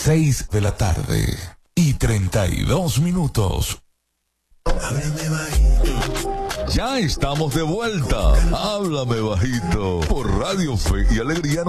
6 de la tarde y 32 minutos. Háblame bajito. Ya estamos de vuelta. Háblame bajito por Radio Fe y Alegría